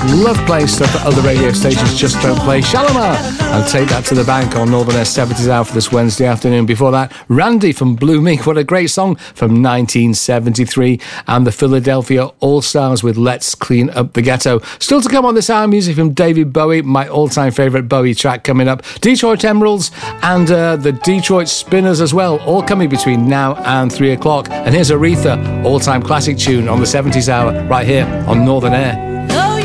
love playing stuff that other radio stations just don't play. Shalimar and Take That to the Bank on Northern Air 70s Hour for this Wednesday afternoon. Before that, Randy from Blue Mink. What a great song from 1973. And the Philadelphia All-Stars with Let's Clean Up the Ghetto. Still to come on this hour, music from David Bowie, my all-time favourite Bowie track coming up. Detroit Emeralds and the Detroit Spinners as well, all coming between now and 3 o'clock. And here's Aretha, all-time classic tune on the 70s Hour right here on Northern Air.